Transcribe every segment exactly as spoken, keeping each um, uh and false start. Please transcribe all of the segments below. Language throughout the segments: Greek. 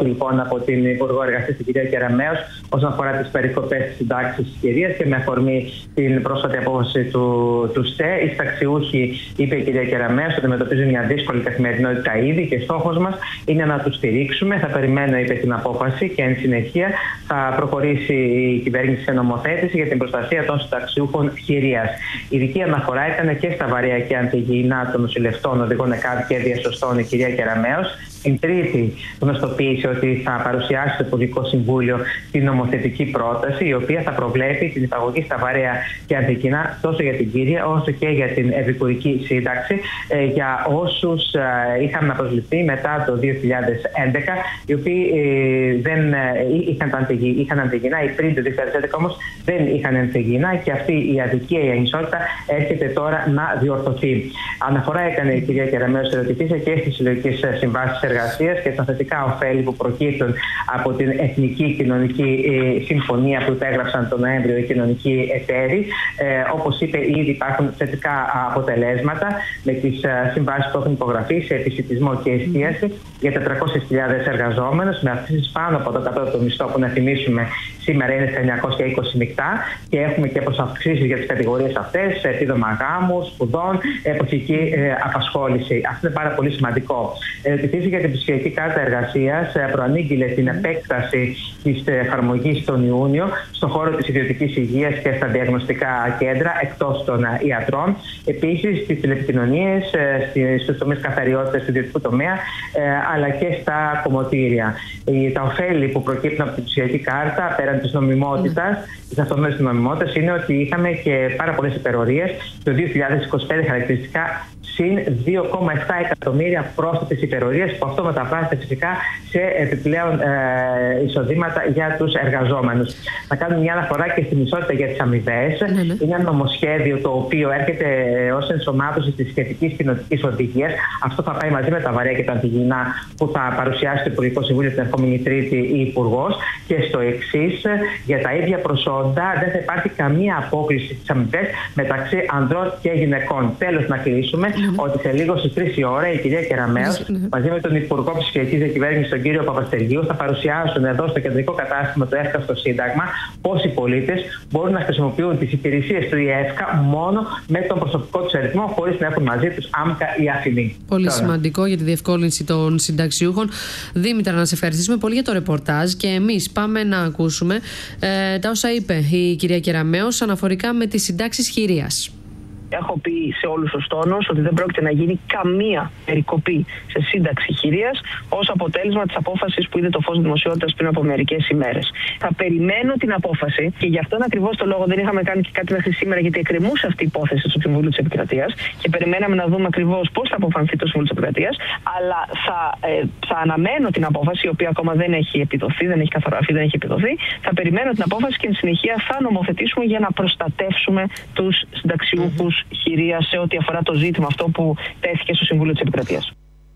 δόση λοιπόν από την Υπουργό Εργασίας, την κυρία Κεραμέως, όσον αφορά τις περικοπές της συντάξης της κυρίας και με αφορμή την πρόσφατη απόφαση του, του ΣΤΕ. Οι συνταξιούχοι, είπε η κυρία Κεραμέως, αντιμετωπίζουν μια δύσκολη καθημερινότητα ήδη και στόχος μας είναι να τους στηρίξουμε. Θα περιμένω, είπε, την απόφαση και εν συνεχεία θα προχωρήσει η κυβέρνηση σε νομοθέτηση για την προστασία των συνταξιούχων χειρίας. Ειδική αναφορά έκανε και στα βαρέα και ανθυγιεινά των νοσηλευτών, οδηγών ΕΚΑΒ και διασωστών η κυρία Κεραμέως. Την Τρίτη γνωστοποίησε ότι θα παρουσιάσει στο Υπουργικό Συμβούλιο την νομοθετική πρόταση, η οποία θα προβλέπει την υπαγωγή στα βαρέα και ανθυγιεινά τόσο για την κύρια όσο και για την επικουρική σύνταξη ε, για όσους ε, είχαν να προσληφθεί μετά το δύο χιλιάδες έντεκα, οι οποίοι ε, δεν ε, είχαν, είχαν ανθυγιεινά ή πριν το δύο χιλιάδες έντεκα όμως δεν είχαν ανθυγιεινά, και αυτή η αδικία, η ανισότητα έρχεται τώρα να διορθωθεί. Αναφορά έκανε η κυρία Κεραμέως, ερωτηθήσε και στις συλλογικές συμβάσεις εργασίας και τα θετικά ωφέλη που προκύπτουν από την Εθνική Κοινωνική ε, Συμφωνία που υπέγραψαν τον Νοέμβριο οι κοινωνικοί εταίροι. Ε, όπως είπε, ήδη υπάρχουν θετικά αποτελέσματα με τις ε, συμβάσεις που έχουν υπογραφεί σε επισιτισμό και εστίαση για τετρακόσιες χιλιάδες εργαζόμενους, με αυξήσεις πάνω από το κατώτατο μισθό, που να θυμίσουμε σήμερα είναι στα εννιακόσια είκοσι μεικτά, και έχουμε και προσαυξήσεις για τις κατηγορίες αυτές, επίδομα γάμου, σπουδών, εποχική ε, απασχόληση. Αυτό είναι πάρα πολύ σημαντικό. Ερωτηθήθηκε για την ψηφιακή κάρτα εργασίας, προανήγγειλε την επέκταση της εφαρμογής τον Ιούνιο στον χώρο της ιδιωτικής υγείας και στα διαγνωστικά κέντρα εκτός των ιατρών. Επίσης, στις τηλεπικοινωνίες, στους τομείς καθαριότητας του ιδιωτικού τομέα, αλλά και στα κομμωτήρια. Τα ωφέλη που προκύπτουν από την ψηφιακή κάρτα, πέραν της νομιμότητας, της αυτονόητης νομιμότητας, είναι ότι είχαμε και πάρα πολλές υπερορίες. Το δύο χιλιάδες είκοσι πέντε χαρακτηριστικά συν δύο κόμμα επτά εκατομμύρια πρόσθετες υπερορίες, που αυτό μεταφράζεται φυσικά σε επιπλέον ε, εισοδήματα για τους εργαζόμενους. Θα κάνουμε μια αναφορά και στην ισότητα για τις αμοιβές. Mm-hmm. Είναι ένα νομοσχέδιο το οποίο έρχεται ως ενσωμάτωση της σχετικής κοινοτικής οδηγίας. Αυτό θα πάει μαζί με τα βαρέα και τα ανθυγιεινά που θα παρουσιάσει το Υπουργικό Συμβούλιο την ερχόμενη Τρίτη η Υπουργός. Και στο εξής, για τα ίδια προσόντα δεν θα υπάρχει καμία απόκληση στις αμοιβές μεταξύ ανδρών και γυναικών. Τέλος, να κλείσουμε mm-hmm. ότι σε λίγο στις τρεις η ώρα η κυρία Κεραμέως mm-hmm. μαζί με τον Υπουργό Ψηφιακής Διακυβέρνησης, τον κύριο Παπαστεργίου, θα παρουσιάσουν εδώ στο κεντρικό κατάστημα του ΕΦΚΑ στο Σύνταγμα πώς οι πολίτες μπορούν να χρησιμοποιούν τις υπηρεσίες του ΕΦΚΑ μόνο με τον προσωπικό τους αριθμό, χωρίς να έχουν μαζί τους άμκα ή αφημί. Πολύ τώρα σημαντικό για τη διευκόλυνση των συνταξιούχων. Δήμητρα, να σε ευχαριστήσουμε πολύ για το ρεπορτάζ, και εμείς πάμε να ακούσουμε ε, τα όσα είπε η κυρία Κεραμέως αναφορικά με τις συντάξεις χειρίας. Έχω πει σε όλους τους τόνους ότι δεν πρόκειται να γίνει καμία περικοπή σε σύνταξη χειρίας ως αποτέλεσμα της απόφασης που είδε το φως δημοσιότητας πριν από μερικές ημέρες. Θα περιμένω την απόφαση, και γι' αυτόν ακριβώς το λόγο δεν είχαμε κάνει και κάτι μέχρι σήμερα, γιατί εκκρεμούσε αυτή η υπόθεση στο Συμβούλιο της Επικρατείας και περιμέναμε να δούμε ακριβώς πώς θα αποφανθεί το Συμβούλιο της Επικρατείας. Αλλά θα, ε, θα αναμένω την απόφαση, η οποία ακόμα δεν έχει επιδοθεί, δεν έχει καθοραφεί, δεν έχει επιδοθεί. Θα περιμένω την απόφαση και εν συνεχεία θα νομοθετήσουμε για να προστατεύσουμε τους συνταξιούχους χειρία σε ό,τι αφορά το ζήτημα αυτό που τέθηκε στο Συμβούλιο της Επικρατείας.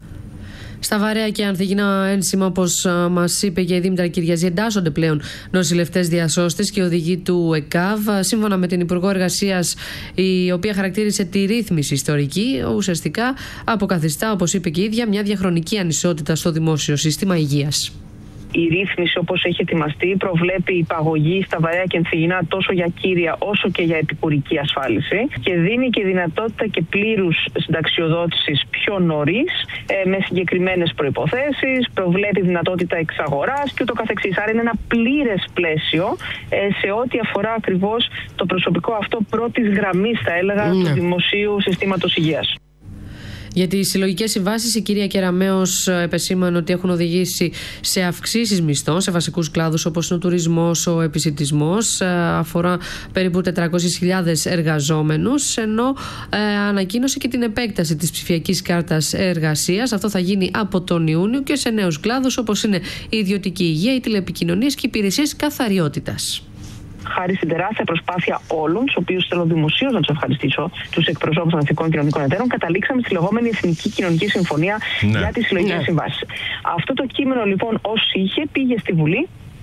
Στα βαρέα και ανθυγιεινά ένσημα, όπως μας είπε και η Δήμητρα Κυριαζή, εντάσσονται πλέον νοσηλευτές διασώστες και οδηγοί του ΕΚΑΒ. Σύμφωνα με την Υπουργό Εργασίας, η οποία χαρακτήρισε τη ρύθμιση ιστορική, ουσιαστικά αποκαθιστά, όπως είπε και η ίδια, μια διαχρονική ανισότητα στο δημόσιο σύστημα υγείας. Η ρύθμιση, όπως έχει ετοιμαστεί, προβλέπει υπαγωγή στα βαρέα και ανθυγιεινά τόσο για κύρια όσο και για επικουρική ασφάλιση, και δίνει και δυνατότητα και πλήρους συνταξιοδότησης πιο νωρίς, ε, με συγκεκριμένες προϋποθέσεις, προβλέπει δυνατότητα εξαγοράς και ούτω καθεξής. Άρα είναι ένα πλήρες πλαίσιο ε, σε ό,τι αφορά ακριβώς το προσωπικό αυτό πρώτης γραμμής, θα έλεγα, mm. του δημοσίου συστήματος υγείας. Για τις συλλογικές συμβάσεις, η κυρία Κεραμέως επεσήμανε ότι έχουν οδηγήσει σε αυξήσεις μισθών σε βασικούς κλάδους όπως είναι ο τουρισμός, ο επισιτισμός. Αφορά περίπου τετρακόσιες χιλιάδες εργαζόμενους, ενώ ε, ανακοίνωσε και την επέκταση της ψηφιακής κάρτας εργασίας. Αυτό θα γίνει από τον Ιούνιο και σε νέους κλάδους όπως είναι η ιδιωτική υγεία, οι τηλεπικοινωνίες και οι υπηρεσίες καθαριότητας. Χάρη στην τεράστια προσπάθεια όλων, του οποίους θέλω δημοσίως να τους ευχαριστήσω, τους εκπροσώπους των Εθνικών Κοινωνικών Εταίρων, καταλήξαμε στη λεγόμενη Εθνική Κοινωνική Συμφωνία ναι. για τις συλλογικές ναι. συμβάσεις. Αυτό το κείμενο, λοιπόν, ως είχε, πήγε στη Βουλή.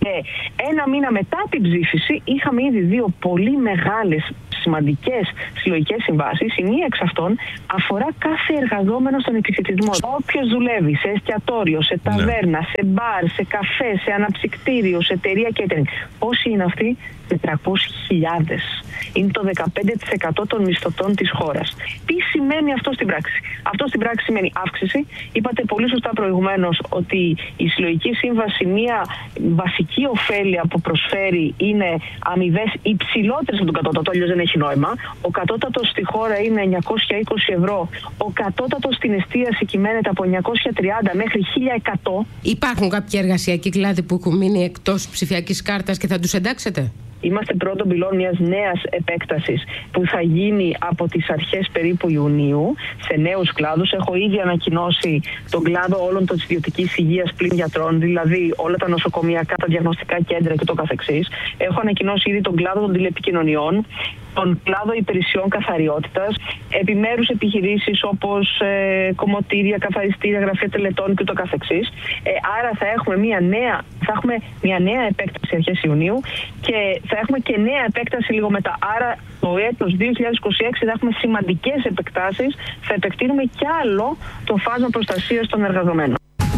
Και ένα μήνα μετά την ψήφιση είχαμε ήδη δύο πολύ μεγάλες, σημαντικές συλλογικές συμβάσεις. Η μία εξ αυτών αφορά κάθε εργαζόμενο στον επισιτισμό. Όποιος δουλεύει σε εστιατόριο, σε ταβέρνα, ναι. σε μπαρ, σε καφέ, σε αναψυκτήριο, σε εταιρεία catering. Πόσοι είναι αυτοί? τετρακόσιες χιλιάδες. Είναι το δεκαπέντε τοις εκατό των μισθωτών της χώρας. Τι σημαίνει αυτό στην πράξη? Αυτό στην πράξη σημαίνει αύξηση. Είπατε πολύ σωστά προηγουμένως ότι η συλλογική σύμβαση, μία βασική ωφέλεια που προσφέρει είναι αμοιβές υψηλότερες από τον κατώτατο, αλλιώς δεν έχει νόημα. Ο κατώτατος στη χώρα είναι εννιακόσια είκοσι ευρώ. Ο κατώτατος στην εστίαση κυμαίνεται από εννιακόσια τριάντα μέχρι χίλια εκατό. Υπάρχουν κάποιοι εργασιακοί κλάδοι που έχουν μείνει εκτός ψηφιακής κάρτας και θα τους εντάξετε? Είμαστε πρώτον πυλών μιας νέας επέκτασης που θα γίνει από τις αρχές περίπου Ιουνίου σε νέους κλάδους. Έχω ήδη ανακοινώσει τον κλάδο όλων των ιδιωτικής υγείας πλην γιατρών, δηλαδή όλα τα νοσοκομιακά, τα διαγνωστικά κέντρα και το καθεξής. Έχω ανακοινώσει ήδη τον κλάδο των τηλεπικοινωνιών, τον κλάδο υπηρεσιών καθαριότητας, επιμέρους επιχειρήσεις όπως ε, κομμωτήρια, καθαριστήρια, γραφεία τελετών και το καθεξής. Ε, άρα θα έχουμε μια νέα, θα έχουμε μια νέα επέκταση αρχές Ιουνίου και θα έχουμε και νέα επέκταση λίγο μετά. Άρα το έτος δύο χιλιάδες είκοσι έξι θα έχουμε σημαντικές επεκτάσεις, θα επεκτείνουμε κι άλλο το φάσμα προστασίας των εργαζομένων.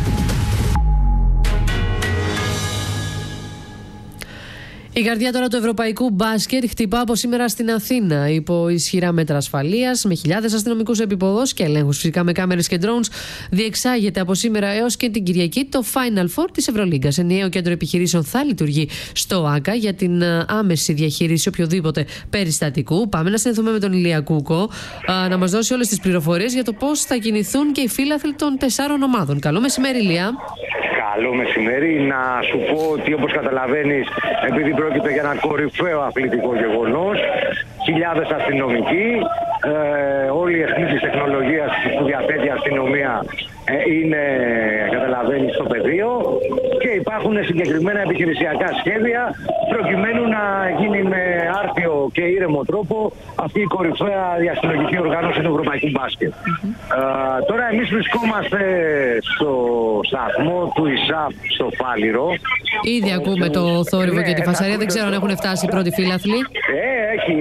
Η καρδιά τώρα του ευρωπαϊκού μπάσκετ χτυπά από σήμερα στην Αθήνα υπό ισχυρά μέτρα ασφαλείας, με χιλιάδες αστυνομικούς επίποδους και ελέγχους φυσικά με κάμερες και drones. Διεξάγεται από σήμερα έως και την Κυριακή το Final Four της Ευρωλίγκας. Ενιαίο κέντρο επιχειρήσεων θα λειτουργεί στο ΆΚΑ για την άμεση διαχείριση οποιοδήποτε περιστατικού. Πάμε να συνδεθούμε με τον Ηλία Κούκο να μας δώσει όλες τις πληροφορίες για το πώς θα κινηθούν και οι φίλαθλοι των τεσσάρων ομάδων. Καλό μεσημέρι, Ηλία. Καλό μεσημέρι. Να σου πω ότι όπως καταλαβαίνεις, επειδή πρόκειται για ένα κορυφαίο αθλητικό γεγονός, χιλιάδες αστυνομικοί, ε, όλη η αιχμή της τεχνολογίας που διαθέτει η αστυνομία ε, είναι, καταλαβαίνεις, στο πεδίο και υπάρχουν συγκεκριμένα επιχειρησιακά σχέδια προκειμένου να γίνει με άρτιο και ήρεμο τρόπο αυτή η κορυφαία διαστημική οργάνωση του ευρωπαϊκού μπάσκετ. Mm-hmm. Ε, τώρα εμείς βρισκόμαστε στο σταθμό του ΙΣΑΠ στο Φάληρο. Ήδη ακούμε το θόρυβο ναι, και τη φασαρία. Δεν ξέρω αν έχουν φτάσει οι πρώτοι φίλαθλοι. Ε, έχει.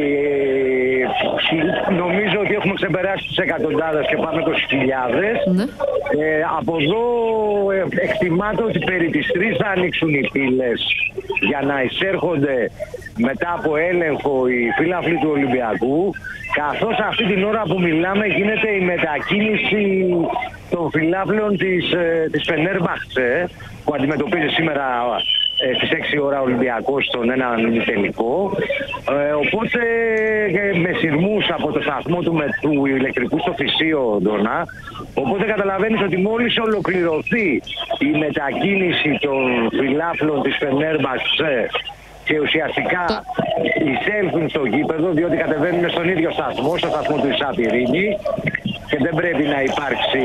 Νομίζω ότι έχουμε ξεπεράσει τις εκατοντάδες και πάμε είκοσι χιλιάδες. Ναι. Ε, από εδώ ε, εκτιμάται ότι περί τις τρεις θα ανοίξουν οι πύλες για να εισέρχονται μετά από έλεγχο οι φύλαθλοι του Ολυμπιακού, καθώς αυτή την ώρα που μιλάμε γίνεται η μετακίνηση των φυλάφλων της, ε, της Φενέρμπαχτσε που αντιμετωπίζει σήμερα ε, στις έξι ώρα Ολυμπιακός στον έναν τελικό. Ε, οπότε ε, με σειρμούς από το σταθμό του, με, του ηλεκτρικού στο Φυσίο Ντόνα. Οπότε καταλαβαίνεις ότι μόλις ολοκληρωθεί η μετακίνηση των φυλάφλων της Φενέρμπαχτσε και ουσιαστικά εισέλθουν στο γήπεδο, διότι κατεβαίνουν στον ίδιο σταθμό, στο σταθμό του ΙΣΑΠ Ειρήνη, και δεν πρέπει να υπάρξει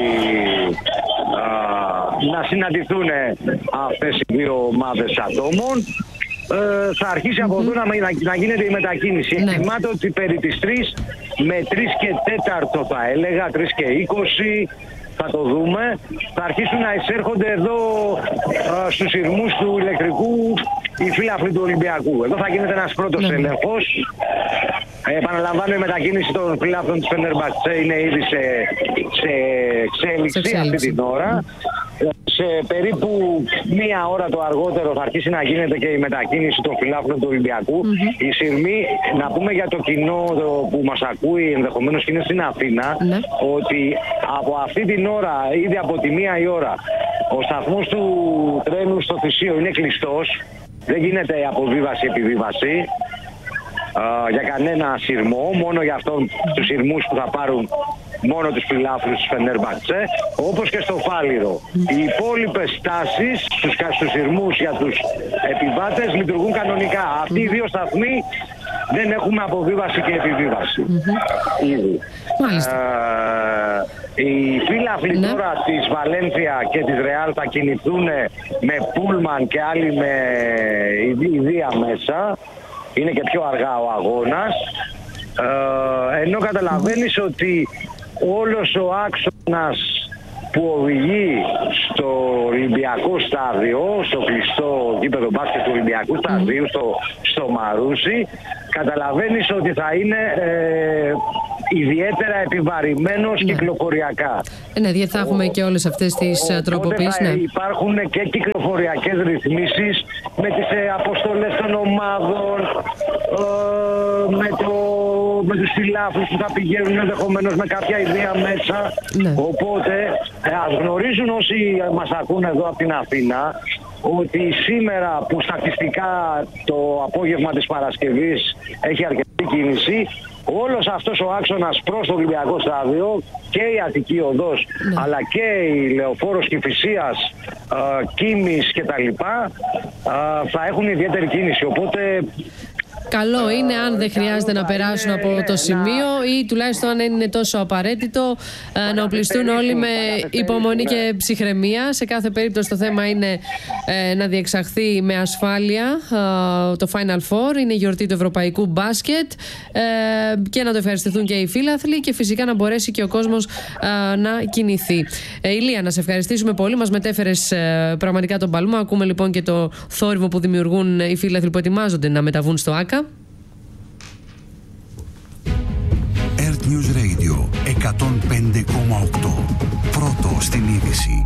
α, να συναντηθούν αυτές οι δύο ομάδες ατόμων. Ε, θα αρχίσει από εδώ να, να, να γίνεται η μετακίνηση. Ναι. Εκτιμάται ότι περί τις τρεις με τρεις και τέταρτο θα έλεγα, τρεις και είκοσι θα το δούμε, θα αρχίσουν να εισέρχονται εδώ α, στους σειρμούς του ηλεκτρικού οι φύλαθλοι του Ολυμπιακού. Εδώ θα γίνεται ένας πρώτος ναι. έλεγχος. Ε, επαναλαμβάνω, η μετακίνηση των φυλάφλων της Φενέρμπαχτσε είναι ήδη σε, σε εξέλιξη αυτή την ώρα. Σε περίπου μία ώρα το αργότερο θα αρχίσει να γίνεται και η μετακίνηση των φυλάφλων του Ολυμπιακού. Mm-hmm. Η σειρμή, να πούμε για το κοινό το, που μας ακούει ενδεχομένως και είναι στην Αθήνα, mm-hmm. ότι από αυτή την ώρα, ήδη από τη μία η ώρα, ο σταθμός του τρένου στο Φυσίο είναι κλειστός. Δεν γίνεται αποβίβαση-επιβίβαση uh, για κανένα σειρμό, μόνο για αυτόν τους σειρμούς που θα πάρουν μόνο τους φυλάφλους της Φενέρμπαχτσε, όπως και στο Φάληρο. Οι υπόλοιπες στάσεις στους, στους σειρμούς για τους επιβάτες λειτουργούν κανονικά. Αυτοί οι δύο σταθμοί δεν έχουμε αποβίβαση και επιβίβαση. Mm-hmm. Ήδη. Μάλιστα. Ε, οι φύλαφλοι ναι. τώρα της Βαλένθια και της Ρεάλ θα κινηθούν με πούλμαν και άλλοι με ιδία μέσα. Είναι και πιο αργά ο αγώνας. Ε, ενώ καταλαβαίνεις ότι όλος ο άξονας που οδηγεί στο Ολυμπιακό στάδιο, στο κλειστό γήπεδο μπάσκετ του Ολυμπιακού σταδίου, στο, στο Μαρούσι, καταλαβαίνεις ότι θα είναι ε, ιδιαίτερα επιβαρημένος ναι. κυκλοφοριακά. Ε, ναι, γιατί θα έχουμε και όλες αυτές τις τροποποιήσεις. Θα ναι. υπάρχουν και κυκλοφοριακές ρυθμίσεις με τις ε, αποστολές των ομάδων, ε, με, το, με τους συλλάφους που θα πηγαίνουν ενδεχομένως με κάποια ιδέα μέσα. Ναι. Οπότε ε, ας γνωρίζουν όσοι μας ακούν εδώ από την Αθήνα ότι σήμερα που στατιστικά το απόγευμα της Παρασκευής έχει αρκετή κίνηση, όλος αυτός ο άξονας προς το Ολυμπιακό στάδιο και η Αττική Οδός ναι. αλλά και η Λεωφόρος Κηφισίας, Κίμης κτλ. Θα έχουν ιδιαίτερη κίνηση. Οπότε καλό είναι αν δεν χρειάζεται να περάσουν από το σημείο ή τουλάχιστον αν είναι τόσο απαραίτητο να οπλιστούν όλοι με υπομονή και ψυχραιμία. Σε κάθε περίπτωση το θέμα είναι να διεξαχθεί με ασφάλεια το Final Four. Είναι η γιορτή του ευρωπαϊκού μπάσκετ και να το ευχαριστηθούν και οι φίλαθλοι και φυσικά να μπορέσει και ο κόσμος να κινηθεί. Ηλία, να σε ευχαριστήσουμε πολύ. Μας μετέφερες πραγματικά τον παλμό. Ακούμε λοιπόν και το θόρυβο που δημιουργούν οι φίλαθλοι που ετοιμάζονται να μεταβούν στο ΆΚΑ. Earth News Radio εκατόν πέντε κόμμα οκτώ. Πρώτο στην είδηση.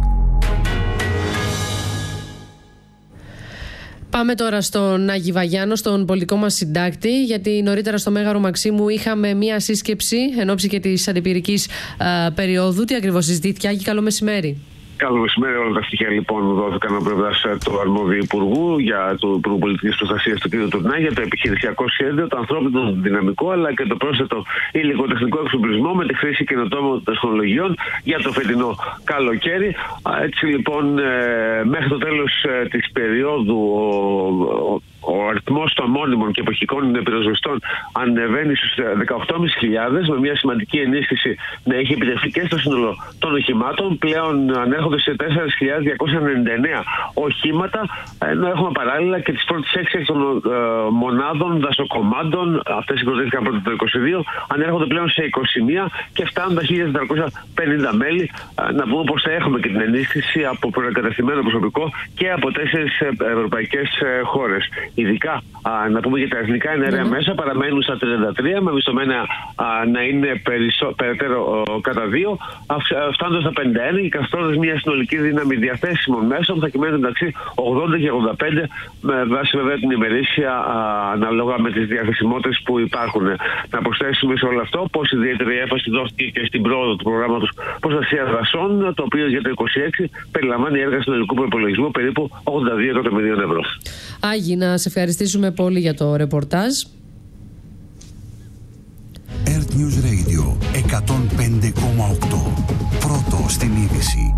Πάμε τώρα στον Άγη Βαγιάνο, στον πολιτικό μας συντάκτη, γιατί νωρίτερα στο Μέγαρο Μαξίμου είχαμε μία σύσκεψη εν ώψη και της αντιπυρικής α, περίοδου. Τι ακριβώς συζητήθηκε, Άγη, καλό μεσημέρι. Καλό μεσημέρι. Όλα τα στοιχεία λοιπόν δόθηκαν από πλευράς του αρμόδιου Υπουργού για το Υπουργό Πολιτικής Προστασίας του κ. Τουρνά για το επιχειρησιακό σχέδιο, το ανθρώπινο δυναμικό αλλά και το πρόσθετο υλικοτεχνικό εξοπλισμό με τη χρήση καινοτόμων τεχνολογιών για το φετινό καλοκαίρι. Έτσι λοιπόν, μέχρι το τέλος της περίοδου ο, ο αριθμός των μόνιμων και εποχικών πυροσβεστών ανεβαίνει στους δεκαοκτώ χιλιάδες πεντακόσιους με μια σημαντική ενίσχυση να έχει επιτευχθεί και στο σύνολο των οχημάτων. Πλέον ανέρχονται σε τέσσερις χιλιάδες διακόσια ενενήντα εννέα οχήματα, ενώ έχουμε παράλληλα και τις πρώτες έξι των ε, μονάδων δασοκομάντων. Αυτές συγκροτήθηκαν πρώτα το είκοσι δύο, ανέρχονται πλέον σε είκοσι μία και φτάνουν τα χίλια τετρακόσια πενήντα μέλη. Ε, να πούμε πως θα έχουμε και την ενίσχυση από προεγκαταστημένο προσωπικό και από τέσσερις ευρωπαϊκές ε, χώρες. Ειδικά α, να πούμε για τα εθνικά ενέργεια mm-hmm. μέσα παραμένουν στα τριάντα τρία, με μισθωμένα να είναι περισσο, περαιτέρω ο, κατά δύο, φτάνοντας στα πενήντα ένα και καθιστώντας μια συνολική δύναμη διαθέσιμων μέσων θα κυμαίνεται μεταξύ ογδόντα και ογδόντα πέντε, με βάση βέβαια την ημερήσια α, ανάλογα με τις διαθεσιμότητες που υπάρχουν. Να προσθέσουμε σε όλο αυτό πως ιδιαίτερη έμφαση δόθηκε και στην πρόοδο του προγράμματος προστασίας δασών, το οποίο για το είκοσι έξι περιλαμβάνει έργα συνολικού προϋπολογισμού περίπου ογδόντα δύο εκατομμυρίων ευρώ. Άγι, να σε ευχαριστήσουμε πολύ για το ρεπορτάζ. Earth News Radio εκατόν πέντε κόμμα οκτώ. Πρώτο στην είδηση.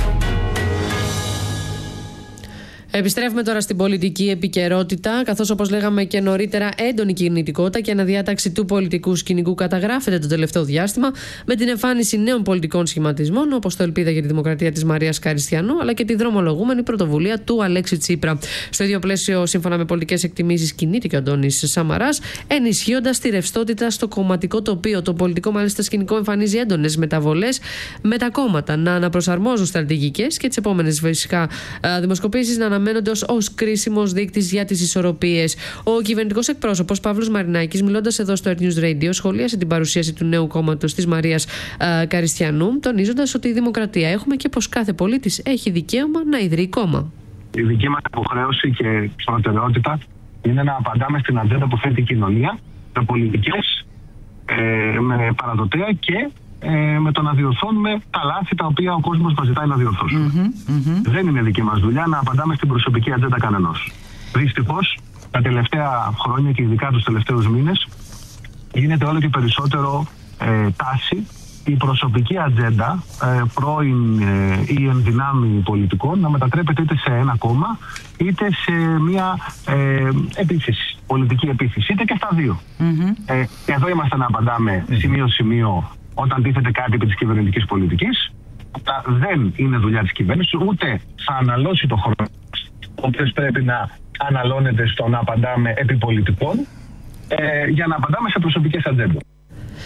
Επιστρέφουμε τώρα στην πολιτική επικαιρότητα, καθώς όπως λέγαμε και νωρίτερα έντονη κινητικότητα και αναδιάταξη του πολιτικού σκηνικού καταγράφεται το τελευταίο διάστημα με την εμφάνιση νέων πολιτικών σχηματισμών όπως το Ελπίδα για τη Δημοκρατία της Μαρίας Καριστιανού αλλά και τη δρομολογούμενη πρωτοβουλία του Αλέξη Τσίπρα. Στο ίδιο πλαίσιο, σύμφωνα με πολιτικές εκτιμήσεις, κινείται και ο Αντώνης Σαμαράς, ενισχύοντας τη ρευστότητα στο κομματικό τοπίο. Το πολιτικό μάλιστα σκηνικό εμφανίζει έντονες μεταβολές με τα κόμματα να αναπροσαρμόζουν στρατηγικές και τις επόμενες φυσικά δημοσκοπήσεις να αναμένουν ως κρίσιμος δείκτης για τις ισορροπίες. Ο κυβερνητικός εκπρόσωπος Παύλος Μαρινάκης, μιλώντας εδώ στο Earth News Radio, σχολίασε την παρουσίαση του νέου κόμματος της Μαρίας α, Καριστιανού, τονίζοντας ότι η δημοκρατία έχουμε και πως κάθε πολίτης έχει δικαίωμα να ιδρύει κόμμα. Η δική μας υποχρέωση και προτεραιότητα είναι να απαντάμε στην ατζέντα που θέτει η κοινωνία, με πολιτικές, ε, με παραδοτέα και Ε, με το να διορθώνουμε τα λάθη τα οποία ο κόσμος μας ζητάει να διορθώσουμε. Mm-hmm, mm-hmm. Δεν είναι δική μας δουλειά να απαντάμε στην προσωπική ατζέντα κανενός. Δυστυχώς, τα τελευταία χρόνια και ειδικά τους τελευταίους μήνες, γίνεται όλο και περισσότερο ε, τάση η προσωπική ατζέντα ε, πρώην ε, ή ενδυνάμει πολιτικών να μετατρέπεται είτε σε ένα κόμμα είτε σε μια ε, επίθεση, πολιτική επίθεση, είτε και στα δύο. Mm-hmm. Ε, εδώ είμαστε να απαντάμε σημείο-σημείο όταν τίθεται κάτι επί της κυβερνητικής πολιτικής. Δεν είναι δουλειά της κυβέρνησης, ούτε θα αναλώσει το χρόνο, ο οποίος πρέπει να αναλώνεται στο να απαντάμε επί πολιτικών, ε, για να απαντάμε σε προσωπικές ατζέντες.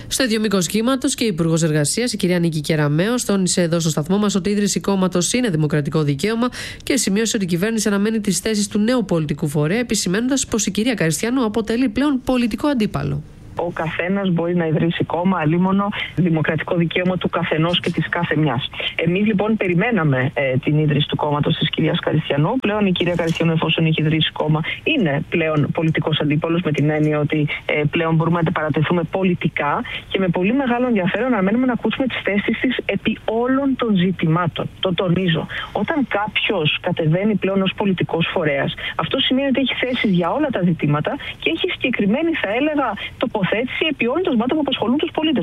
Στο ίδιο μήκος κύματος και η Υπουργός Εργασίας, η κυρία Νίκη Κεραμέως, τόνισε εδώ στο σταθμό μας ότι η ίδρυση κόμματος είναι δημοκρατικό δικαίωμα και σημείωσε ότι η κυβέρνηση αναμένει τις θέσεις του νέου πολιτικού φορέα, επισημαίνοντας πως η κυρία Καριστιανού αποτελεί πλέον πολιτικό αντίπαλο. Ο καθένας μπορεί να ιδρύσει κόμμα, αλίμονο δημοκρατικό δικαίωμα του καθενός και της κάθε μιας. Εμείς λοιπόν περιμέναμε ε, την ίδρυση του κόμματος της κυρίας Καριστιανού. Πλέον η κυρία Καριστιανού, εφόσον έχει ιδρύσει κόμμα, είναι πλέον πολιτικός αντίπαλος, με την έννοια ότι ε, πλέον μπορούμε να αντιπαρατεθούμε πολιτικά και με πολύ μεγάλο ενδιαφέρον αναμένουμε να ακούσουμε τις θέσεις της επί όλων των ζητημάτων. Το τονίζω. Όταν κάποιος κατεβαίνει πλέον ως πολιτικός φορέας, αυτό σημαίνει ότι έχει θέσεις για όλα τα ζητήματα και έχει συγκεκριμένη, θα έλεγα, τοποθέτηση επί όλων των ζητημάτων που απασχολούν τους πολίτες.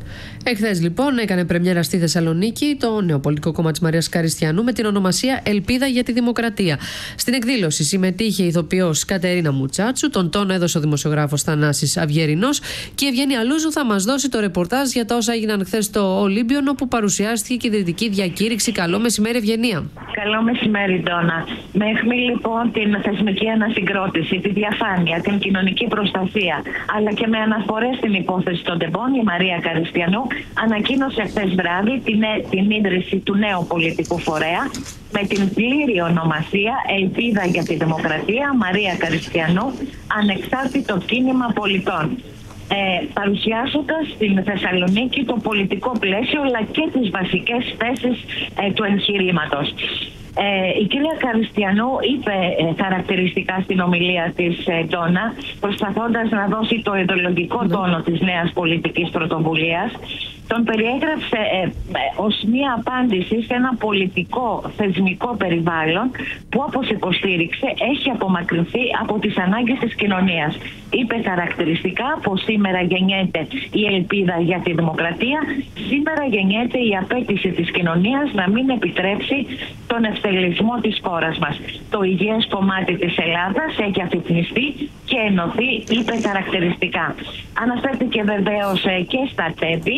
Εχθές λοιπόν έκανε πρεμιέρα στη Θεσσαλονίκη το νέο πολιτικό κόμμα της Μαρίας Καριστιανού με την ονομασία Ελπίδα για τη Δημοκρατία. Στην εκδήλωση συμμετείχε η ηθοποιός Κατερίνα Μουτσάτσου, τον τόνο έδωσε ο δημοσιογράφος Θανάσης Αυγερινός και η Ευγένεια Λούζου θα μας δώσει το ρεπορτάζ για τα όσα έγιναν χθες στο Ολύμπιον, όπου παρουσιάστηκε και η ιδρυτική διακήρυξη. Καλό μεσημέρι, Ευγενία. Καλό μεσημέρι, Ντόνα. Με αιχμή λοιπόν την θεσμική ανασυγκρότηση, τη διαφάνεια, την κοινωνική προστασία, αλλά και με αναφορές στην υπόθεση των τεμπών, η Μαρία Καριστιανού ανακοίνωσε χθες βράδυ την, την ίδρυση του νέου πολιτικού φορέα με την πλήρη ονομασία Ελπίδα για τη Δημοκρατία Μαρία Καριστιανού, ανεξάρτητο κίνημα πολιτών. Ε, παρουσιάζοντας στην Θεσσαλονίκη το πολιτικό πλαίσιο αλλά και τις βασικές θέσεις ε, του εγχειρήματος. Ε, η κυρία Καριστιανού είπε ε, χαρακτηριστικά στην ομιλία της ε, Ντόνα, προσπαθώντας να δώσει το ιδεολογικό τόνο της νέας πολιτικής πρωτοβουλίας, τον περιέγραψε ε, ε, ως μία απάντηση σε ένα πολιτικό θεσμικό περιβάλλον που, όπως υποστήριξε, έχει απομακρυνθεί από τις ανάγκες της κοινωνίας. Είπε χαρακτηριστικά πως σήμερα γεννιέται η ελπίδα για τη δημοκρατία, σήμερα γεννιέται η απέτηση της κοινωνίας να μην επιτρέψει τον ευθελισμό της χώρας μας. Το υγιές κομμάτι της Ελλάδας έχει αφυπνιστεί και ενωθεί, είπε χαρακτηριστικά. Αναφέρθηκε βεβαίως ε, και στα τέμπη,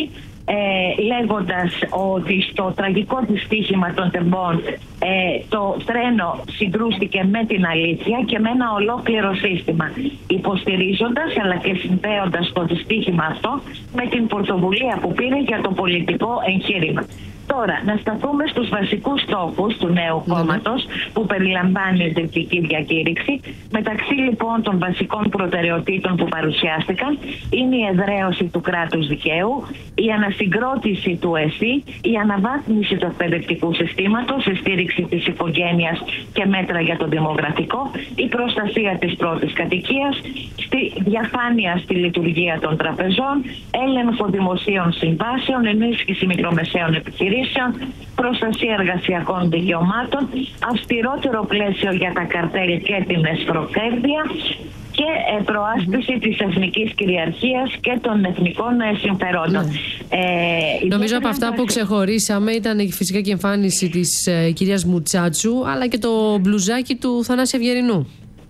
Ε, λέγοντας ότι στο τραγικό δυστύχημα των τεμπών ε, το τρένο συγκρούστηκε με την αλήθεια και με ένα ολόκληρο σύστημα, υποστηρίζοντας αλλά και συνδέοντας το δυστύχημα αυτό με την πρωτοβουλία που πήρε για το πολιτικό εγχείρημα. Τώρα, να σταθούμε στους βασικούς στόχους του νέου κόμματος που περιλαμβάνει η ιδρυτική διακήρυξη. Μεταξύ λοιπόν των βασικών προτεραιοτήτων που παρουσιάστηκαν είναι η εδραίωση του κράτους δικαίου, η ανασυγκρότηση του ΕΣΥ, η αναβάθμιση του εκπαιδευτικού συστήματος, η στήριξη της οικογένειας και μέτρα για το δημογραφικό, η προστασία της πρώτης κατοικίας, στη διαφάνεια στη λειτουργία των τραπεζών, έλεγχο δημοσίων συμβάσεων, ενίσχυση μικρομεσαίων επιχειρήσεων, προστασία εργασιακών δικαιωμάτων, αυστηρότερο πλαίσιο για τα καρτέλ και την εσφροκέρδεια και προάσπιση της εθνικής κυριαρχίας και των εθνικών συμφερόντων. Ναι. Ε, Νομίζω από αυτά που ξεχωρίσαμε ήταν φυσικά και η εμφάνιση της ε, κυρίας Μουτσάτσου, αλλά και το μπλουζάκι του Θανάση Αυγερινού.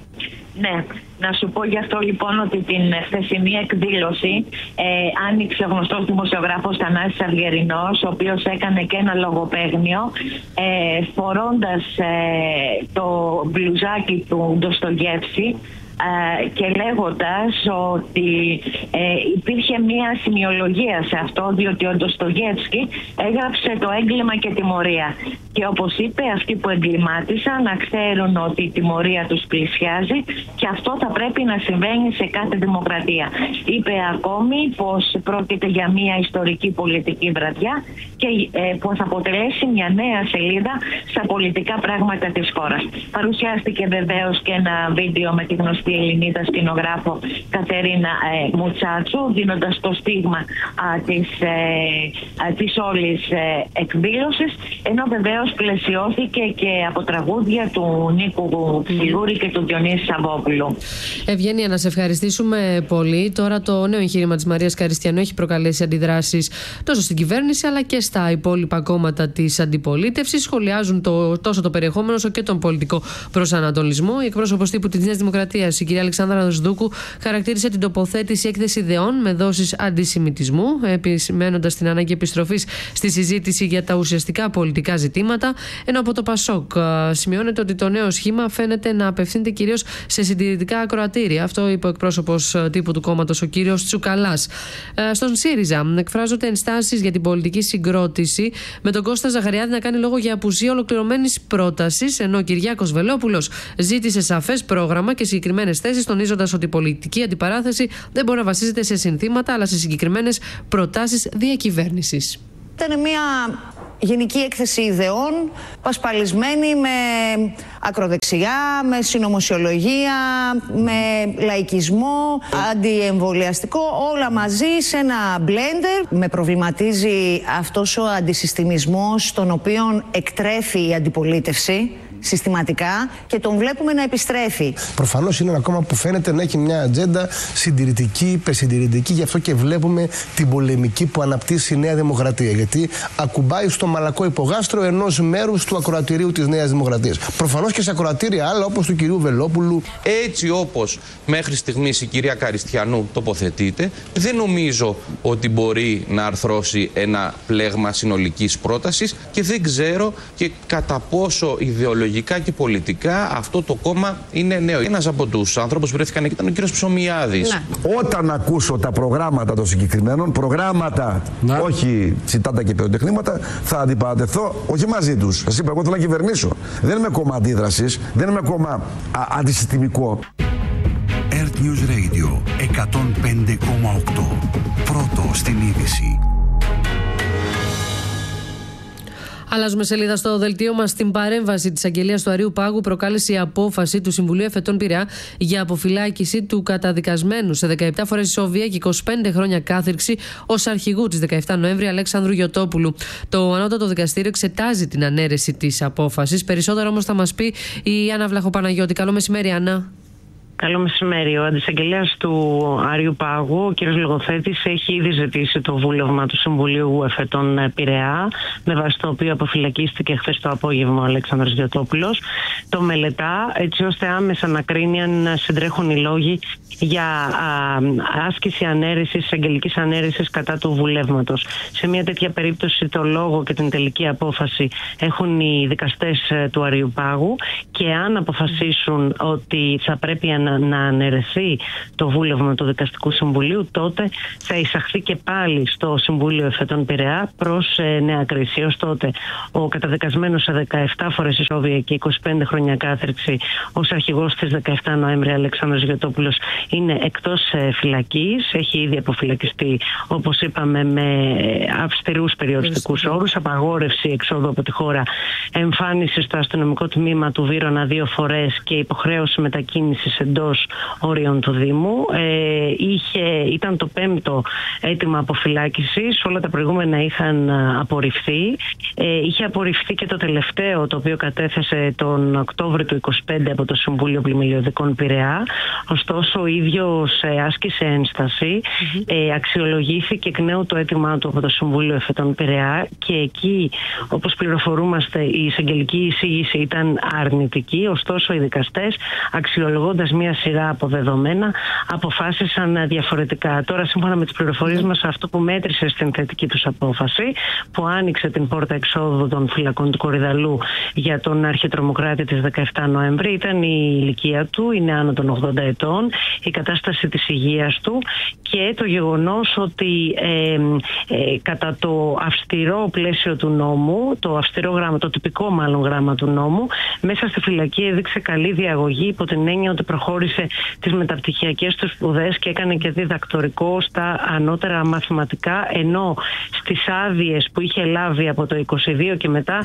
Ναι, να σου πω γι' αυτό λοιπόν ότι την χθεσινή εκδήλωση ε, άνοιξε ο γνωστός δημοσιογράφος Θανάσης Αυγερινός, ο οποίος έκανε και ένα λογοπαίγνιο ε, φορώντας ε, το μπλουζάκι του Ντοστογεύσκη και λέγοντας ότι ε, υπήρχε μία σημειολογία σε αυτό, διότι ο Ντοστογεύσκη έγραψε το έγκλημα και τιμωρία. Και όπως είπε, αυτοί που εγκλημάτισαν να ξέρουν ότι η τιμωρία τους πλησιάζει και αυτό θα πρέπει να συμβαίνει σε κάθε δημοκρατία. Είπε ακόμη πως πρόκειται για μία ιστορική πολιτική βραδιά και ε, που θα αποτελέσει μια νέα σελίδα στα πολιτικά πράγματα της χώρας. Παρουσιάστηκε βεβαίως και ένα βίντεο με τη γνωστή Ελληνίδα σκηνογράφο Κατερίνα ε, Μουτσάτσου, δίνοντας το στίγμα α, της, ε, α, της όλης ε, εκδήλωσης, ενώ βεβαίως πλαισιώθηκε και από τραγούδια του Νίκου Ψιλούρη και του Διονύση Σαββόπουλου. Ευγένεια, να σε ευχαριστήσουμε πολύ. Τώρα το νέο εγχείρημα της Μαρίας Καριστιανού έχει προκαλέσει αντιδράσεις τόσο στην κυβέρνηση αλλά και στα υπόλοιπα κόμματα της αντιπολίτευσης. Σχολιάζουν το, τόσο το περιεχόμενο όσο και τον πολιτικό προσανατολισμό. Η εκπρόσωπος τύπου της Νέας Δημοκρατίας, η κυρία Αλεξάνδρα Δοσδούκου χαρακτήρισε την τοποθέτηση έκθεση ιδεών με δόσεις αντισημιτισμού, επισημένοντας την ανάγκη επιστροφής στη συζήτηση για τα ουσιαστικά πολιτικά ζητήματα. Ενώ από το Πασόκ σημειώνεται ότι το νέο σχήμα φαίνεται να απευθύνεται κυρίως σε συντηρητικά ακροατήρια. Αυτό είπε ο εκπρόσωπος τύπου του κόμματος, ο κύριος Τσουκαλάς. Στον ΣΥΡΙΖΑ εκφράζονται ενστάσεις για την πολιτική συγκρότηση, με τον Κώστα Ζαχαριάδη να κάνει λόγο για απουσία ολοκληρωμένης πρότασης, ενώ ο Κυριάκος Βελόπουλος ζήτησε σαφές πρόγραμμα και συγκεκριμένες θέσεις, τονίζοντας ότι η πολιτική αντιπαράθεση δεν μπορεί να βασίζεται σε συνθήματα, αλλά σε συγκεκριμένες προτάσεις διακυβέρνησης. Ήταν μια γενική έκθεση ιδεών, πασπαλισμένη με ακροδεξιά, με συνωμοσιολογία, με λαϊκισμό, αντιεμβολιαστικό, όλα μαζί σε ένα blender. Με προβληματίζει αυτός ο αντισυστημισμός, τον οποίον εκτρέφει η αντιπολίτευση συστηματικά και τον βλέπουμε να επιστρέφει. Προφανώς είναι ένα κόμμα που φαίνεται να έχει μια ατζέντα συντηρητική, υπερσυντηρητική, γι' αυτό και βλέπουμε την πολεμική που αναπτύσσει η Νέα Δημοκρατία. Γιατί ακουμπάει στο μαλακό υπογάστρο ενός μέρους του ακροατηρίου της Νέας Δημοκρατίας. Προφανώς και σε ακροατήρια άλλα, όπως του κυρίου Βελόπουλου. Έτσι όπως μέχρι στιγμής η κυρία Καριστιανού τοποθετείται, δεν νομίζω ότι μπορεί να αρθρώσει ένα πλέγμα συνολικής πρότασης και δεν ξέρω και κατά πόσο ιδεολογικά και πολιτικά αυτό το κόμμα είναι νέο. Ένας από τους ανθρώπους που βρέθηκαν εκεί ήταν ο κύριος Ψωμιάδης. Ναι. Όταν ακούσω τα προγράμματα των συγκεκριμένων, προγράμματα, ναι, όχι τσιτάτα και πυροτεχνήματα, θα αντιπαρατεθώ όχι μαζί τους. Σας είπα, εγώ θέλω να κυβερνήσω. Δεν είμαι κόμμα αντίδρασης, δεν είμαι κόμμα α, αντισυστημικό. Earth News Radio εκατόν πέντε κόμμα οκτώ. Πρώτο στην είδηση. Αλλάζουμε σελίδα στο δελτίο μας. Στην παρέμβαση της αγγελίας του Αρείου Πάγου προκάλεσε η απόφαση του Συμβουλίου Εφετών Πειραιά για αποφυλάκηση του καταδικασμένου σε δεκαεπτά φορές ισόβια και είκοσι πέντε χρόνια κάθριξη ως αρχηγού της δεκαεπτά Νοέμβρη Αλέξανδρου Γιωτόπουλου. Το Ανώτατο Δικαστήριο εξετάζει την ανέρεση της απόφασης. Περισσότερο όμως θα μας πει η Άννα Βλαχοπαναγιώτη. Καλό μεσημέρι, Άννα. Καλό μεσημέρι. Ο αντισαγγελέας του Αρείου Πάγου, ο κ. Λογοθέτης, έχει ήδη ζητήσει το βούλευμα του Συμβουλίου Εφετών Πειραιά, με βάση το οποίο αποφυλακίστηκε χθες το απόγευμα ο Αλέξανδρος Γιωτόπουλος. Το μελετά έτσι ώστε άμεσα να κρίνει αν συντρέχουν οι λόγοι για α, άσκηση ανέρεσης, αγγελικής ανέρεσης κατά του βουλεύματος. Σε μια τέτοια περίπτωση το λόγο και την τελική απόφαση έχουν οι δικαστές του Αρείου Πάγου και αν αποφασίσουν ότι θα πρέπει να, να αναιρεθεί το βούλευμα του Δικαστικού Συμβουλίου, τότε θα εισαχθεί και πάλι στο Συμβούλιο Εφετών Πειραιά προς ε, νέα κρίση. Ως τότε ο καταδικασμένος σε δεκαεπτά φορές ισόβια και είκοσι πέντε χρόνια κάθριξη ως αρχηγός της δεκαεπτά Νοέμβρη Αλέξανδρος Γιωτόπουλος είναι εκτός φυλακής, έχει ήδη αποφυλακιστεί, όπως είπαμε, με αυστηρούς περιοριστικούς όρους, απαγόρευση εξόδου από τη χώρα, εμφάνιση στο αστυνομικό τμήμα του Βύρωνα δύο φορές και υποχρέωση μετακίνησης εντός όριων του Δήμου. Ε, είχε, ήταν το πέμπτο αίτημα αποφυλάκησης, όλα τα προηγούμενα είχαν απορριφθεί. Ε, είχε απορριφθεί και το τελευταίο, το οποίο κατέθεσε τον Οκτώβριο του είκοσι πέντε από το Συμβούλιο Πλημμυλιωδικών Πειραιά. Ωστόσο, ο ίδιος ε, άσκησε ένσταση, mm-hmm. ε, αξιολογήθηκε εκ νέου το αίτημά του από το Συμβούλιο Εφετών Πειραιά και εκεί, όπως πληροφορούμαστε, η εισαγγελική εισήγηση ήταν αρνητική. Ωστόσο, οι δικαστές, αξιολογώντας μία σειρά από δεδομένα, αποφάσισαν διαφορετικά. Τώρα, σύμφωνα με τις πληροφορίες μας, αυτό που μέτρησε στην θετική τους απόφαση, που άνοιξε την πόρτα εξόδου των φυλακών του Κορυδαλού για τον αρχιτρομοκράτη της δεκαεπτά Νοέμβρη, ήταν η ηλικία του, είναι άνω των ογδόντα ετών, η κατάσταση της υγείας του και το γεγονός ότι ε, ε, κατά το αυστηρό πλαίσιο του νόμου, το αυστηρό γράμμα, το τυπικό μάλλον γράμμα του νόμου, μέσα στη φυλακή έδειξε καλή διαγωγή υπό την έννοια ότι προχώρησε τις μεταπτυχιακές του σπουδές και έκανε και διδακτορικό στα ανώτερα μαθηματικά, ενώ στις άδειες που είχε λάβει από το είκοσι δύο και μετά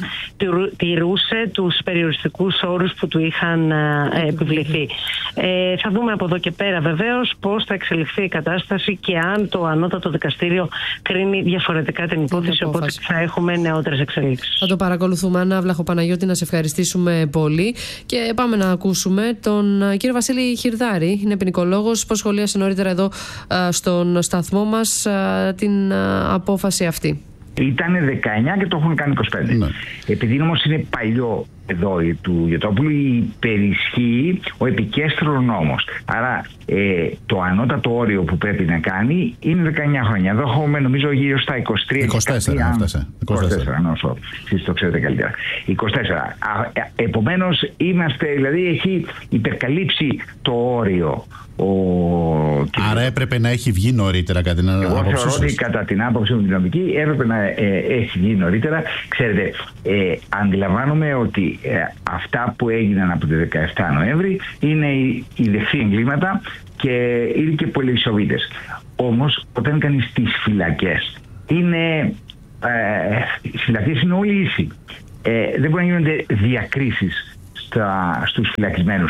τηρούσε τους περιοριστικούς όρους που του είχαν ε, επιβληθεί. Ε, θα δούμε από εδώ και πέρα βεβαίως πώς θα εξελιχθεί η κατάσταση και αν το Ανώτατο Δικαστήριο κρίνει διαφορετικά την υπόθεση, οπότε θα έχουμε νεότερες εξελίξεις. Θα το παρακολουθούμε. Άννα Βλαχοπαναγιώτη, να σε ευχαριστήσουμε πολύ και πάμε να ακούσουμε τον κύριο Βασίλη Χιρδάρη. Είναι ποινικολόγος που σχολίασε νωρίτερα εδώ στον σταθμό μας την απόφαση αυτή. Ήταν δεκαεννιά και το έχουν κάνει είκοσι πέντε. Ναι. Επειδή όμως είναι παλιό εδώ του Γετόπουλου υπερισχύει ο επικέστρος νόμος. Άρα ε, το ανώτατο όριο που πρέπει να κάνει είναι δεκαεννιά χρόνια. Εδώ έχουμε νομίζω γύρω στα είκοσι τρία. είκοσι τέσσερα, είκοσι τέσσερα, νόσο. Εσείς το ξέρετε καλύτερα. είκοσι τέσσερα. Επομένως είμαστε, δηλαδή έχει υπερκαλύψει το όριο. Ο... Άρα έπρεπε να έχει βγει νωρίτερα κατά την άποψή σας? Εγώ θεωρώ ότι κατά την άποψη μου την νομική έπρεπε να ε, έχει βγει νωρίτερα. Ξέρετε, ε, αντιλαμβάνομαι ότι ε, αυτά που έγιναν από τη δεκαεφτά Νοέμβρη είναι οι, οι δεχθεί εγκλήματα και είναι και πολυεισοβίτες. Όμως όταν κανείς τις φυλακές είναι, ε, οι φυλακές είναι όλοι ίσοι. Ε, δεν μπορεί να γίνονται διακρίσεις στα, στους φυλακισμένους.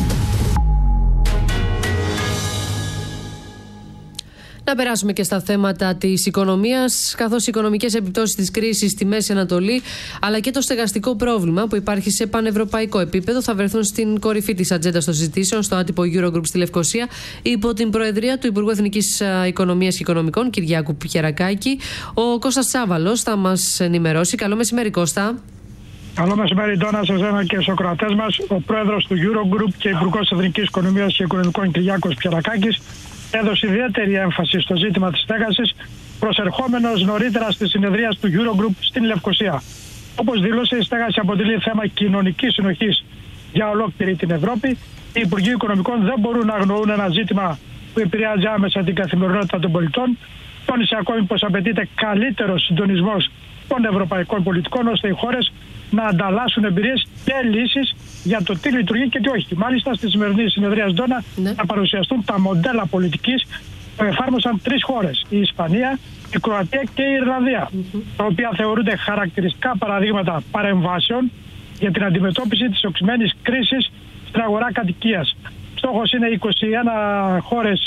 Να περάσουμε και στα θέματα της οικονομίας, καθώς οι οικονομικές επιπτώσεις της κρίσης στη Μέση Ανατολή, αλλά και το στεγαστικό πρόβλημα που υπάρχει σε πανευρωπαϊκό επίπεδο, θα βρεθούν στην κορυφή της ατζέντας των συζητήσεων στο άτυπο Eurogroup στη Λευκοσία, υπό την προεδρία του Υπουργού Εθνικής Οικονομίας και Οικονομικών, Κυριάκου Πιερακάκη. Ο Κώστας Τσάβαλος θα μας ενημερώσει. Καλό μεσημέρι, Κώστα. Καλό μεσημέρι, Ντόνα, σε εσένα και στους ακροατές μας. Ο πρόεδρος του Eurogroup και Υπουργός Εθνικής Οικονομίας και Οικονομικών, Κυριάκος Πιερακάκης, έδωσε ιδιαίτερη έμφαση στο ζήτημα της στέγασης, προσερχόμενος νωρίτερα στη συνεδρία του Eurogroup στην Λευκοσία. Όπως δήλωσε, η στέγαση αποτελεί θέμα κοινωνικής συνοχής για ολόκληρη την Ευρώπη. Οι Υπουργοί Οικονομικών δεν μπορούν να αγνοούν ένα ζήτημα που επηρεάζει άμεσα την καθημερινότητα των πολιτών. Τόνισε ακόμη πως απαιτείται καλύτερος συντονισμός των ευρωπαϊκών πολιτικών, ώστε οι χώρες να ανταλλάσσουν εμπειρίες και λύσεις για το τι λειτουργεί και τι όχι. Μάλιστα, στη σημερινή συνεδρία Ντόνα ναι. θα παρουσιαστούν τα μοντέλα πολιτικής που εφάρμοσαν τρεις χώρες, η Ισπανία, η Κροατία και η Ιρλανδία, mm-hmm. τα οποία θεωρούνται χαρακτηριστικά παραδείγματα παρεμβάσεων για την αντιμετώπιση της οξυμένης κρίσης στην αγορά κατοικίας. Στόχος είναι είκοσι ένα χώρες,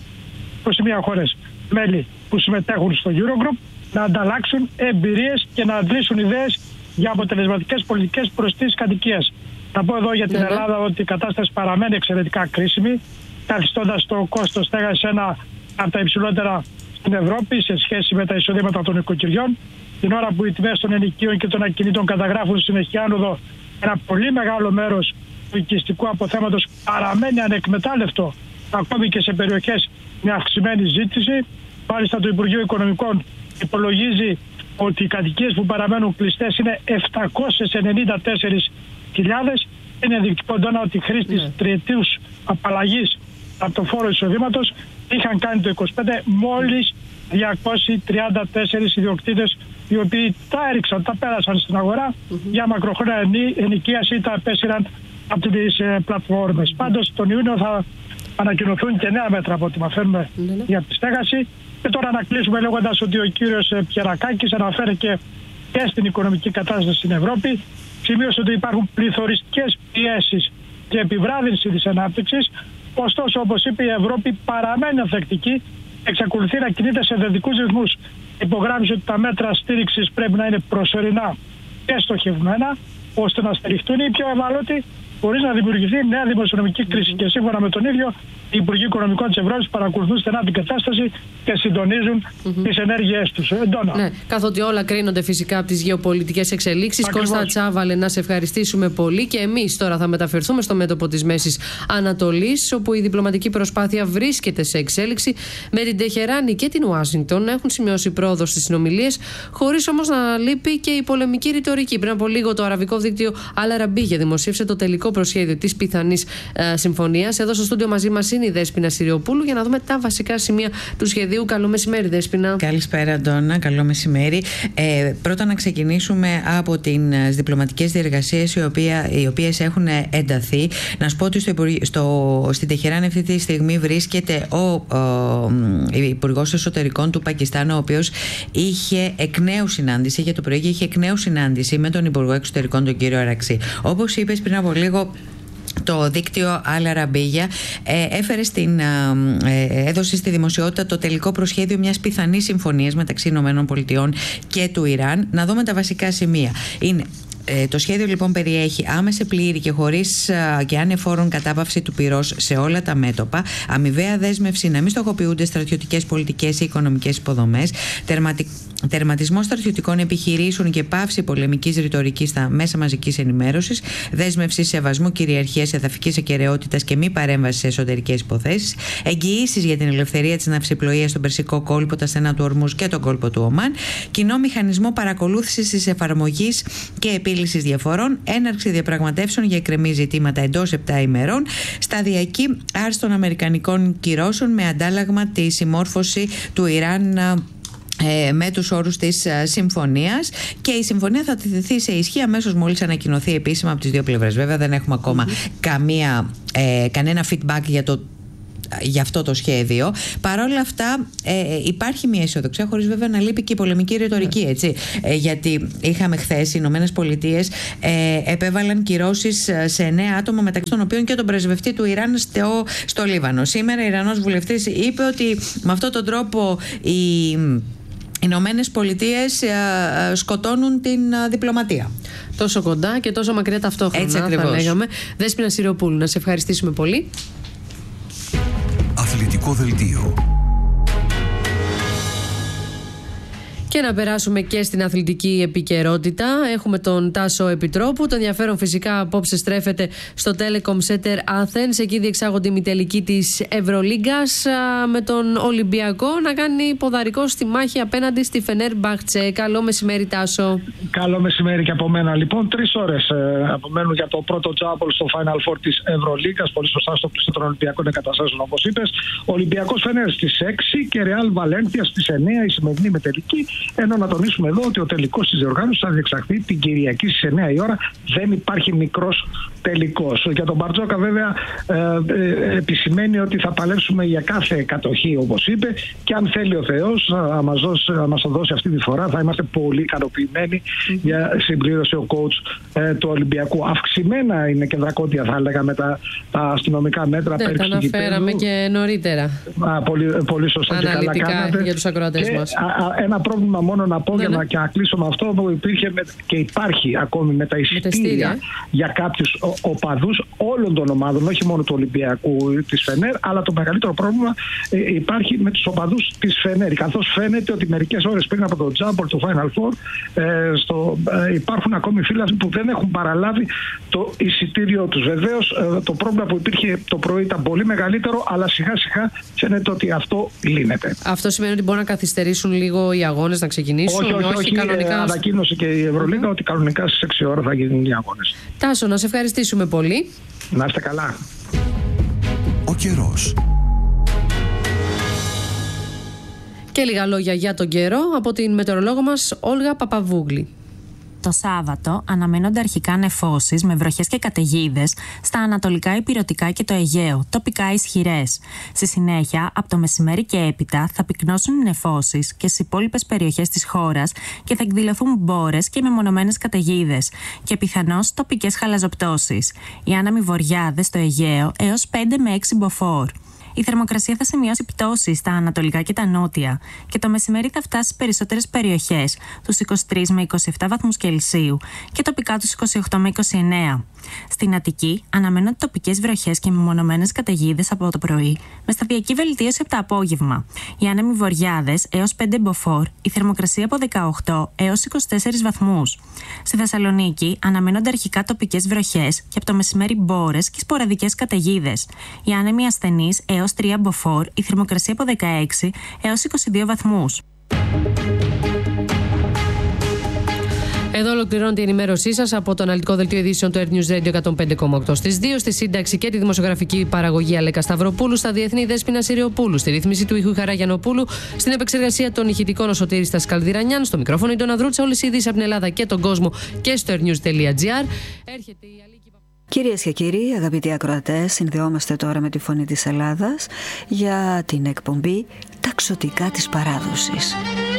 είκοσι μία χώρες μέλη που συμμετέχουν στο Eurogroup να ανταλλάξουν εμπειρίες και να αντλήσουν ιδέες για αποτελεσματικές πολιτικές προς τις κατοικίες. Να πω εδώ για την yeah. Ελλάδα ότι η κατάσταση παραμένει εξαιρετικά κρίσιμη, καθιστώντας το κόστος στέγασης ένα από τα υψηλότερα στην Ευρώπη σε σχέση με τα εισοδήματα των οικοκυριών. Την ώρα που οι τιμές των ενοικίων και των ακινήτων καταγράφουν συνεχή άνοδο, ένα πολύ μεγάλο μέρος του οικιστικού αποθέματος παραμένει ανεκμετάλλευτο ακόμη και σε περιοχές με αυξημένη ζήτηση. Μάλιστα, το Υπουργείο Οικονομικών υπολογίζει ότι οι κατοικίες που παραμένουν κλειστές είναι επτακόσιες ενενήντα τέσσερις χιλιάδες. Είναι ενδεικτικό ότι οι χρήστες yeah. τριετούς απαλλαγής από το φόρο εισοδήματος είχαν κάνει το είκοσι πέντε μόλις διακόσιοι τριάντα τέσσερις ιδιοκτήτες, οι οποίοι τα έριξαν, τα πέρασαν στην αγορά mm-hmm. για μακροχρόνια ενοικίαση ή τα απέσυραν από τις ε, πλατφόρμες. Mm-hmm. Πάντως τον Ιούνιο θα ανακοινωθούν και νέα μέτρα από ό,τι μαθαίνουμε mm-hmm. για τη στέγαση. Και τώρα να κλείσουμε λέγοντας ότι ο κύριος Πιερακάκης αναφέρει και, και στην οικονομική κατάσταση στην Ευρώπη. Σημείωσε ότι υπάρχουν πληθωριστικές πιέσεις και επιβράδυνση της ανάπτυξης. Ωστόσο, όπως είπε, η Ευρώπη παραμένει ανθεκτική, εξακολουθεί να κινείται σε θετικούς ρυθμούς. Υπογράμμισε ότι τα μέτρα στήριξης πρέπει να είναι προσωρινά και στοχευμένα, ώστε να στηριχτούν οι πιο ευάλωτοι, χωρίς να δημιουργηθεί νέα δημοσιονομική κρίση. Και σύμφωνα με τον ίδιο, οι Υπουργοί Οικονομικών της Ευρώπης παρακολουθούν στενά την κατάσταση και συντονίζουν mm-hmm. τις ενέργειές τους. Εντόνα. Ναι, καθότι όλα κρίνονται φυσικά από τις γεωπολιτικές εξελίξεις. Κώστα Τσάβαλε, να σε ευχαριστήσουμε πολύ. Και εμείς τώρα θα μεταφερθούμε στο μέτωπο της Μέσης Ανατολής, όπου η διπλωματική προσπάθεια βρίσκεται σε εξέλιξη. Με την Τεχεράνη και την Ουάσιγκτον να έχουν σημειώσει πρόοδο στις συνομιλίες, χωρίς όμως να λείπει και η πολεμική ρητορική. Πριν από λίγο το αραβικό δίκτυο Al Arabiya δημοσίευσε το τελικό προσχέδιο της πιθανής ε, συμφωνίας. Εδώ στο στούντιο μαζί μας είναι η Δέσποινα Συριοπούλου για να δούμε τα βασικά σημεία του σχεδίου. Καλό μεσημέρι, Δέσποινα. Καλησπέρα, Ντόνα. Καλό μεσημέρι. Ε, πρώτα να ξεκινήσουμε από τις διπλωματικές διεργασίες οι, οποία, οι οποίες έχουν ενταθεί. Να σου πω ότι στο, στο, στην Τεχεράνη αυτή τη στιγμή βρίσκεται ο, ο Υπουργός Εσωτερικών του Πακιστάν, ο οποίος είχε εκ νέου συνάντηση, για το πρωί είχε εκ νέου συνάντηση με τον Υπουργό Εξωτερικών, τον κύριο Αραξή. Όπως είπες πριν από λίγο, το δίκτυο Al Arabiya ε, έφερε στην, ε, έδωσε στη δημοσιότητα το τελικό προσχέδιο μιας πιθανής συμφωνίας μεταξύ ΗΠΑ και του Ιράν. Να δούμε τα βασικά σημεία. Είναι Το σχέδιο λοιπόν περιέχει άμεση, πλήρη και χωρίς και ανεφόρον κατάπαυση του πυρός σε όλα τα μέτωπα, αμοιβαία δέσμευση να μην στοχοποιούνται στρατιωτικές, πολιτικές ή οικονομικές υποδομές, τερματι... τερματισμό στρατιωτικών επιχειρήσεων και πάυση πολεμικής ρητορικής στα μέσα μαζικής ενημέρωσης, δέσμευση σεβασμού κυριαρχίας, εδαφικής ακεραιότητας και μη παρέμβαση σε εσωτερικές υποθέσεις, εγγυήσεις για την ελευθερία της ναυσιπλοείας στον Περσικό κόλπο, τα στενά του Ορμούζ και τον κόλπο του Ομάν, κοινό μηχανισμό παρακολούθησης της εφαρμογής και επίλυσης διαφορών, έναρξη διαπραγματεύσεων για εκκρεμή ζητήματα εντός επτά ημερών, σταδιακή άρση των αμερικανικών κυρώσεων με αντάλλαγμα τη συμμόρφωση του Ιράν με τους όρους της συμφωνίας, και η συμφωνία θα τεθεί σε ισχύ αμέσως μόλις ανακοινωθεί επίσημα από τις δύο πλευρές. Βέβαια δεν έχουμε ακόμα mm-hmm. καμία, ε, κανένα feedback για το για αυτό το σχέδιο. Παρ' όλα αυτά ε, υπάρχει μια αισιοδοξία, χωρίς βέβαια να λείπει και η πολεμική ρητορική, έτσι. Ε, γιατί είχαμε χθες οι Ηνωμένες Πολιτείες ε, επέβαλαν κυρώσεις σε εννέα άτομα, μεταξύ των οποίων και τον πρεσβευτή του Ιράν στο, στο Λίβανο. Σήμερα ο Ιρανός βουλευτής είπε ότι με αυτόν τον τρόπο οι Οι Ηνωμένες Πολιτείες σκοτώνουν την διπλωματία. Τόσο κοντά και τόσο μακριά ταυτόχρονα. Έτσι ακριβώς. Θα λέγαμε. Δέσποινα Σιροπούλου, να σε ευχαριστήσουμε πολύ. Αθλητικό δελτίο. Και να περάσουμε και στην αθλητική επικαιρότητα. Έχουμε τον Τάσο Επιτρόπου. Το ενδιαφέρον φυσικά απόψε στρέφεται στο Telecom Center Athens. Εκεί διεξάγονται η ημιτελική της Ευρωλίγκας, με τον Ολυμπιακό να κάνει ποδαρικό στη μάχη απέναντι στη Φενέρμπαχτσε. Καλό μεσημέρι, Τάσο. Καλό μεσημέρι και από μένα. Λοιπόν, τρεις ώρες ε, απομένουν για το πρώτο τζάμπολ στο Final Four της Ευρωλίγκας. Πολύ σωστά στο πλαίσιο των Ολυμπιακών εγκαταστάσεων, όπως είπες. Ολυμπιακός Φενέρ στις έξι και Ρεάλ Βαλένθια στις εννέα η σημερινή ημιτελική. Ενώ να τονίσουμε εδώ ότι ο τελικός της διοργάνωσης θα διεξαχθεί την Κυριακή στις εννέα η ώρα. Δεν υπάρχει μικρός τελικός. Για τον Μπαρτζόκα, βέβαια, ε, ε, επισημαίνει ότι θα παλέψουμε για κάθε κατοχή, όπως είπε, και αν θέλει ο Θεός να μας δώσει, να μας το δώσει αυτή τη φορά, θα είμαστε πολύ ικανοποιημένοι mm-hmm. για συμπλήρωση ο coach ε, του Ολυμπιακού. Αυξημένα είναι και δρακόντια, θα έλεγα, με τα, τα αστυνομικά μέτρα. Δεν τα αναφέραμε και νωρίτερα. Α, πολύ, πολύ σωστά. Αναλυτικά και καλά κάνατε. Για τους ακροατές και, μας. Α, α, ένα πρόβλημα μόνο να πω, ναι, για ναι. να και να κλείσω με αυτό που υπήρχε με, και υπάρχει ακόμη με τα εισιτήρια για κάποιους οπαδούς όλων των ομάδων, όχι μόνο του Ολυμπιακού, της Φενέρ, αλλά το μεγαλύτερο πρόβλημα ε, υπάρχει με τους οπαδούς της Φενέρ. Καθώς φαίνεται ότι μερικές ώρες πριν από το τζάμπολ του Final Four ε, στο, ε, υπάρχουν ακόμη φίλοι που δεν έχουν παραλάβει το εισιτήριο τους. Βεβαίως ε, το πρόβλημα που υπήρχε το πρωί ήταν πολύ μεγαλύτερο, αλλά σιγά σιγά φαίνεται ότι αυτό λύνεται. Αυτό σημαίνει ότι μπορούν να καθυστερήσουν λίγο οι αγώνες, να ξεκινήσουν? Όχι, όχι, όχι, όχι κανονικά. Ε, ανακοίνωσε και η Ευρωλίγα mm-hmm. ότι κανονικά στις έξι ώρα θα γίνουν οι αγώνες. Τάσο, να σε ευχαριστήσουμε πολύ. Να είστε καλά. Ο καιρός. Και λίγα λόγια για τον καιρό από την μετεωρολόγο μας Όλγα Παπαβούγλη. Το Σάββατο αναμένονται αρχικά νεφώσεις με βροχές και καταιγίδες στα ανατολικά ηπειρωτικά και το Αιγαίο, τοπικά ισχυρές. Στη συνέχεια, από το μεσημέρι και έπειτα, θα πυκνώσουν οι νεφώσεις και στις υπόλοιπες περιοχές της χώρας και θα εκδηλωθούν μπόρες και μεμονωμένες καταιγίδες και πιθανώς τοπικές χαλαζοπτώσεις. Οι άναμοι βοριάδες στο Αιγαίο έως πέντε με έξι μποφόρ. Η θερμοκρασία θα σημειώσει πτώση στα ανατολικά και τα νότια και το μεσημέρι θα φτάσει στις περισσότερες περιοχές, τους είκοσι τρεις με είκοσι επτά βαθμούς Κελσίου και τοπικά τους είκοσι οκτώ με είκοσι εννέα. Στην Αττική αναμένονται τοπικές βροχές και μεμονωμένες καταιγίδες από το πρωί, με σταδιακή βελτίωση από το απόγευμα. Οι άνεμοι βοριάδες έως πέντε μποφόρ, η θερμοκρασία από δεκαοκτώ έως είκοσι τέσσερις βαθμούς. Στη Θεσσαλονίκη αναμένονται αρχικά τοπικές βροχές και από το μεσημέρι μπόρες και σποραδικές καταιγίδες. Οι άνεμοι ασθενείς έως τρία μποφόρ, η θερμοκρασία από δεκαέξι έως είκοσι δύο βαθμούς. Εδώ ολοκληρώνεται η ενημέρωσή σας από το αναλυτικό δελτίο ειδήσεων του Earth News Radio εκατόν πέντε κόμμα οκτώ. Στις δύο στη σύνταξη και τη δημοσιογραφική παραγωγή Αλέκα Σταυροπούλου, στα διεθνή Δέσποινα Συριοπούλου, στη ρύθμιση του ήχου Χαρά Γιαννοπούλου, στην επεξεργασία των ηχητικών ο Σωτήρης Τασκαλδηρανιάν, στο μικρόφωνο η Ντόνα Δρούτσα, όλες οι ειδήσεις από την Ελλάδα και τον κόσμο και στο earthnews τελεία gr. Έρχεται η Αλίκη. Κυρίες και κύριοι, αγαπητοί ακροατές, συνδεόμαστε τώρα με τη Φωνή της Ελλάδας για την εκπομπή «Τα ξωτικά της παράδοσης».